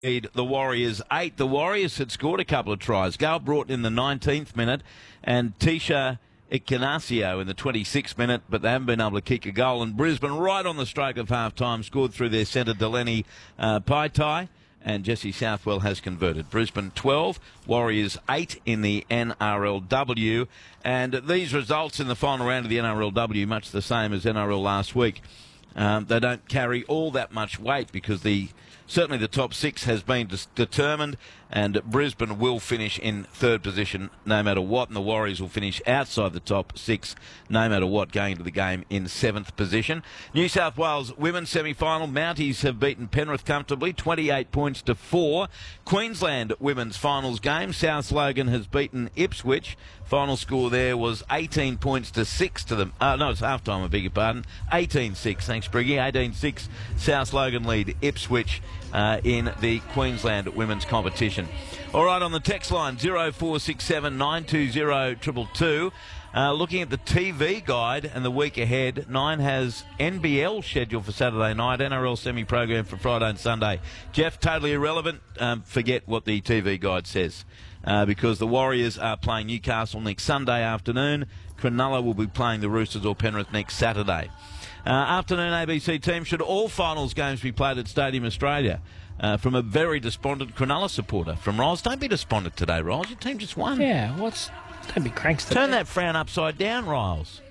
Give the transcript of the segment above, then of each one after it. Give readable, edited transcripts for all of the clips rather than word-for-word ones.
lead the Warriors 8. The Warriors had scored a couple of tries. Gail Broughton in the 19th minute and Tisha Ignazio in the 26th minute, but they haven't been able to kick a goal. And Brisbane, right on the stroke of half-time, scored through their centre Delaney Paitai, and Jesse Southwell has converted. Brisbane 12, Warriors 8 in the NRLW. And these results in the final round of the NRLW, much the same as NRL last week. They don't carry all that much weight because certainly the top six has been determined, and Brisbane will finish in third position no matter what, and the Warriors will finish outside the top six no matter what, going into the game in seventh position. New South Wales women's semi-final. Mounties have beaten Penrith comfortably, 28 points to 4. Queensland women's finals game. South Logan has beaten Ipswich. Final score there was 18 points to 6 to them. No, it's half-time, I beg your pardon. 18-6, thanks, Briggy. 18-6, South Logan lead Ipswich in the Queensland women's competition. All right, on the text line, 0467 920 222. Looking at the TV guide and the week ahead, Nine has NBL scheduled for Saturday night, NRL semi-program for Friday and Sunday. Jeff, totally irrelevant. Forget what the TV guide says. Because the Warriors are playing Newcastle next Sunday afternoon. Cronulla will be playing the Roosters or Penrith next Saturday. Afternoon ABC team, should all finals games be played at Stadium Australia? From a very despondent Cronulla supporter from Riles. Don't be despondent today, Riles. Your team just won. Yeah, don't be cranks today. Turn that frown upside down, Riles.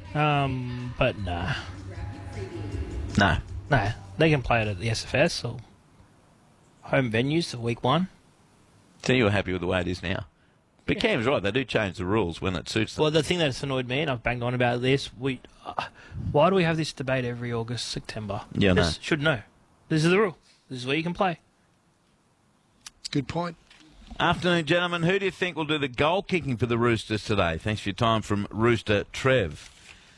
But nah. No. No, they can play it at the SFS or home venues for week one. So you're happy with the way it is now? But Cam's right, they do change the rules when it suits them. Well, the thing that's annoyed me, and I've banged on about this, why do we have this debate every August, September? Yeah, no. Should know. This is the rule. This is where you can play. Good point. Afternoon, gentlemen. Who do you think will do the goal kicking for the Roosters today? Thanks for your time from Rooster Trev.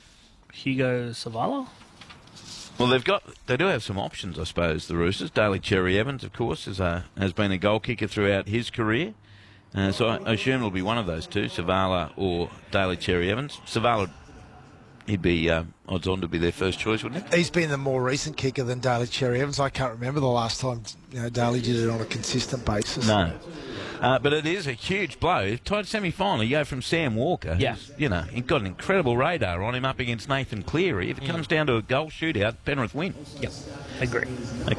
Hugo Savala? Well, they do have some options, I suppose, the Roosters. Daly Cherry Evans, of course, has been a goal kicker throughout his career. So I assume it'll be one of those two, Savala or Daly Cherry Evans. Savala, he'd be odds on to be their first choice, wouldn't he? He's been the more recent kicker than Daly Cherry Evans. I can't remember the last time Daly did it on a consistent basis. No. But it is a huge blow. Tied semi-final, you go from Sam Walker, who's, he's got an incredible radar on him up against Nathan Cleary. If it comes down to a goal shootout, Penrith win. Yep, agree.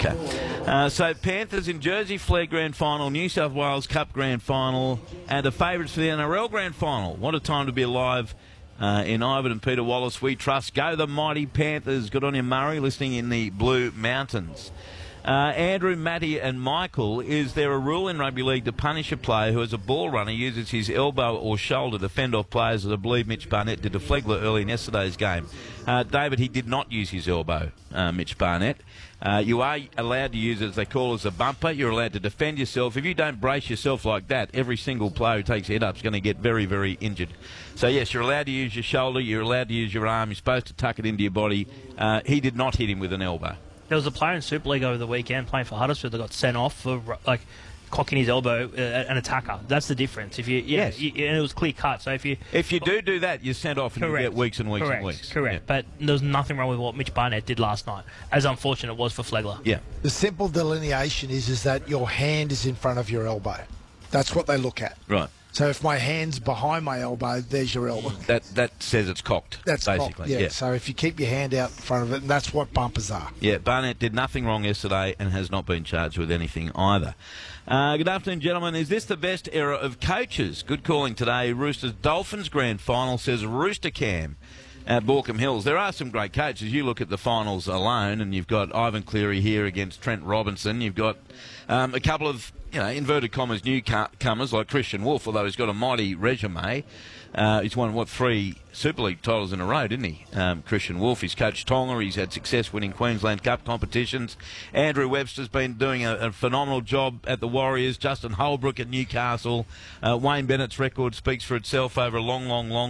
Okay. So Panthers in Jersey Flegg Grand Final, New South Wales Cup Grand Final, and the favourites for the NRL Grand Final. What a time to be alive. In Ivan and Peter Wallace, we trust. Go the mighty Panthers. Good on you, Murray, listening in the Blue Mountains. Andrew, Matty and Michael, is there a rule in rugby league to punish a player who, as a ball runner, uses his elbow or shoulder to fend off players, as I believe Mitch Barnett did to Flegler early in yesterday's game? David, he did not use his elbow, Mitch Barnett. You are allowed to use it, as they call it, as a bumper. You're allowed to defend yourself. If you don't brace yourself like that, every single player who takes a head up is going to get very, very injured. So, yes, you're allowed to use your shoulder. You're allowed to use your arm. You're supposed to tuck it into your body. He did not hit him with an elbow. There was a player in Super League over the weekend playing for Huddersfield that got sent off for cocking his elbow, an attacker. That's the difference. And it was clear cut. So if you do that, you're sent off and you get weeks and weeks and weeks. Correct. Yeah. But there was nothing wrong with what Mitch Barnett did last night, as unfortunate it was for Flegler. Yeah. The simple delineation is that your hand is in front of your elbow. That's what they look at. Right. So if my hand's behind my elbow, there's your elbow. That says it's cocked. That's basically. Cocked, yeah. So if you keep your hand out in front of it, and that's what bumpers are. Yeah, Barnett did nothing wrong yesterday and has not been charged with anything either. Good afternoon, gentlemen. Is this the best era of coaches? Good calling today. Roosters Dolphins Grand Final, says Rooster Cam at Borkham Hills. There are some great coaches. You look at the finals alone, and you've got Ivan Cleary here against Trent Robinson. You've got a couple of, inverted commas, newcomers like Christian Wolf, although he's got a mighty resume. He's won, 3 Super League titles in a row, didn't he? Christian Wolf. He's coached Tonga. He's had success winning Queensland Cup competitions. Andrew Webster's been doing a phenomenal job at the Warriors. Justin Holbrook at Newcastle. Wayne Bennett's record speaks for itself over a long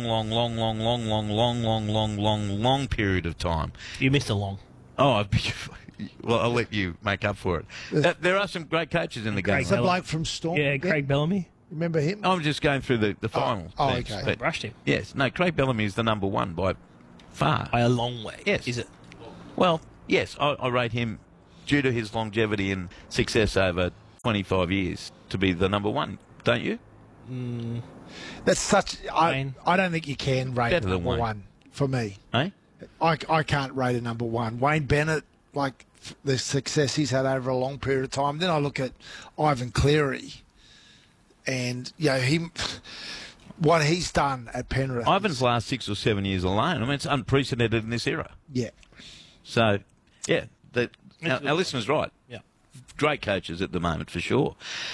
period of time. You missed a long. Oh, well, I'll let you make up for it. There are some great coaches in the game. It's a bloke from Storm. Yeah, Craig Bellamy. Remember him? I'm just going through the final. Okay. But Brushed him. Yes. No, Craig Bellamy is the number one by far. By a long way. Yes. Is it? Well, yes. I rate him, due to his longevity and success over 25 years to be the number one, don't you? That's such. I Wayne. don't think you can rate Better than number Wayne. one for me. Eh? I can't rate a number one. Wayne Bennett, like the success he's had over a long period of time. Then I look at Ivan Cleary, and what he's done at Penrith. Ivan's last 6 or 7 years alone. I mean, it's unprecedented in this era. Yeah. So, yeah, our listener's right. Yeah. Great coaches at the moment, for sure.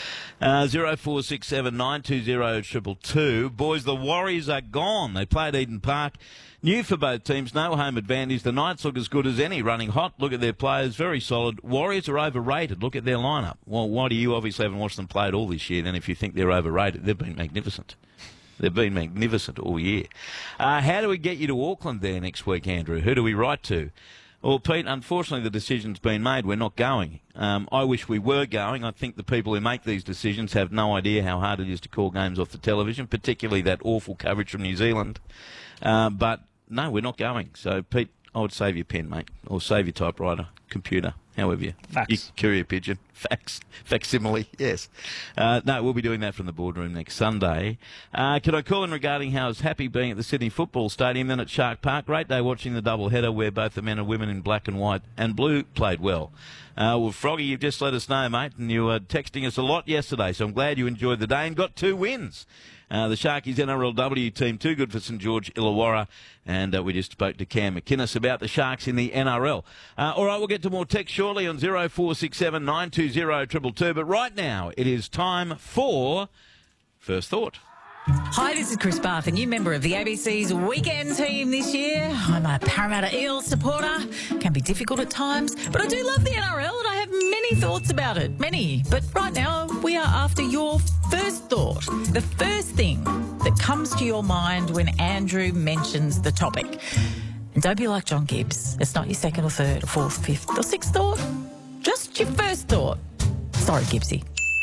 0467 920 222. Boys, the Warriors are gone. They played Eden Park. New for both teams, no home advantage. The Knights look as good as any, running hot. Look at their players, very solid. Warriors are overrated. Look at their lineup. Well, why do you obviously haven't watched them play at all this year? Then if you think they're overrated, they've been magnificent. They've been magnificent all year. How do we get you to Auckland there next week, Andrew? Who do we write to? Well, Pete, unfortunately the decision's been made. We're not going. I wish we were going. I think the people who make these decisions have no idea how hard it is to call games off the television, particularly that awful coverage from New Zealand. But no, we're not going. So, Pete, I would save your pen, mate, or save your typewriter, computer, however you... Fax. Your courier pigeon. Fax. Facsimile, yes. No, we'll be doing that from the boardroom next Sunday. Can I call in regarding how I was happy being at the Sydney Football Stadium, then at Shark Park? Great day watching the double-header where both the men and women in black and white and blue played well. Well, Froggy, you've just let us know, mate, and you were texting us a lot yesterday, so I'm glad you enjoyed the day and got 2 wins. The Sharkies NRLW team, too good for St George Illawarra, and we just spoke to Cam McInnes about the Sharks in the NRL. All right, we'll get to more text shortly on 0467 920 222, but right now it is time for First Thought. Hi, this is Chris Barth, a new member of the ABC's weekend team this year. I'm a Parramatta Eels supporter. Can be difficult at times, but I do love the NRL and I have many thoughts about it. Many. But right now, we are after your first thought. The first thing that comes to your mind when Andrew mentions the topic. And don't be like John Gibbs. It's not your second or third or fourth, fifth or sixth thought. Just your first thought. Sorry, Gibbsy.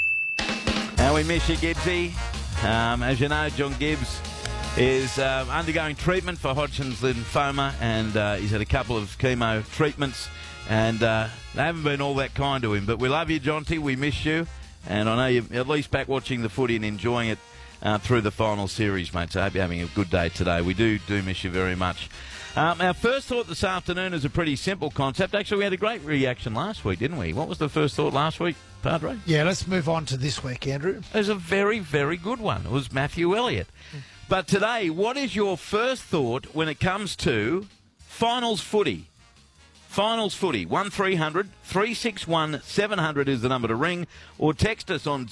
Now we miss you, Gibbsy. As you know, John Gibbs is undergoing treatment for Hodgkin's lymphoma, and he's had a couple of chemo treatments, and they haven't been all that kind to him. But we love you, Jonty. We miss you, and I know you're at least back watching the footy and enjoying it through the final series, mate. So I hope you're having a good day today. We do miss you very much. Our first thought this afternoon is a pretty simple concept. Actually, we had a great reaction last week, didn't we? What was the first thought last week, Padre? Yeah, let's move on to this week, Andrew. It was a very, very good one. It was Matthew Elliott. But today, what is your first thought when it comes to finals footy? Finals footy. 1300 361 700 is the number to ring, or text us on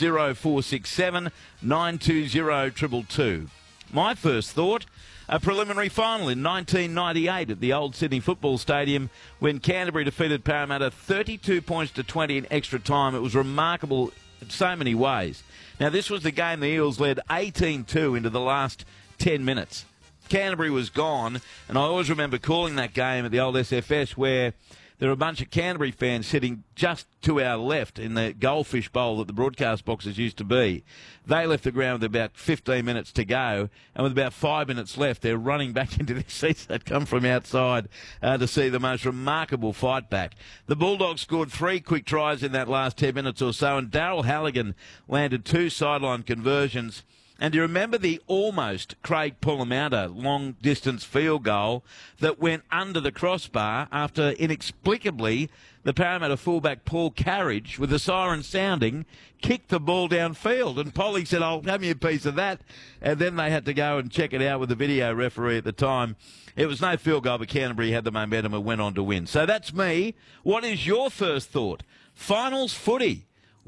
0467 920 222. My first thought, a preliminary final in 1998 at the old Sydney Football Stadium when Canterbury defeated Parramatta 32 points to 20 in extra time. It was remarkable in so many ways. Now, this was the game the Eels led 18-2 into the last 10 minutes. Canterbury was gone, and I always remember calling that game at the old SFS where there were a bunch of Canterbury fans sitting just to our left in the goldfish bowl that the broadcast boxes used to be. They left the ground with about 15 minutes to go, and with about 5 minutes left, they're running back into their seats. They'd come from outside to see the most remarkable fight back. The Bulldogs scored 3 quick tries in that last 10 minutes or so, and Darryl Halligan landed 2 sideline conversions. And do you remember the almost Craig Pulamauta long-distance field goal that went under the crossbar after inexplicably the Parramatta fullback Paul Carriage, with the siren sounding, kicked the ball downfield? And Polly said, "I'll have me a piece of that." And then they had to go and check it out with the video referee at the time. It was no field goal, but Canterbury had the momentum and went on to win. So that's me. What is your first thought? Finals footy.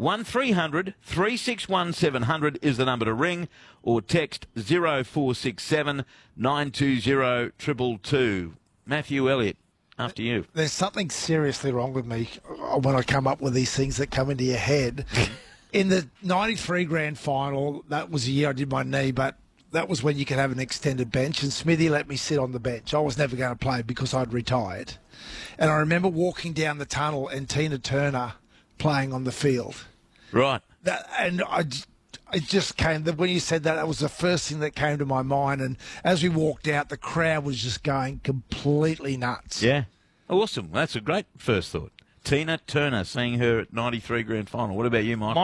1300 361 700 is the number to ring, or text 0467 920 222. Matthew Elliott, after you. There's something seriously wrong with me when I come up with these things that come into your head. In the 93 grand final, that was the year I did my knee, but that was when you could have an extended bench, and Smithy let me sit on the bench. I was never going to play because I'd retired. And I remember walking down the tunnel and Tina Turner playing on the field. Right. It just came, when you said that, that was the first thing that came to my mind. And as we walked out, the crowd was just going completely nuts. Yeah. Awesome. That's a great first thought. Tina Turner, seeing her at 93 grand final. What about you, Mike?